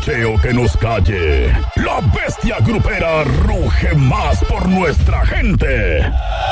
escuche o que nos calle, la bestia grupera ruge más por nuestra gente.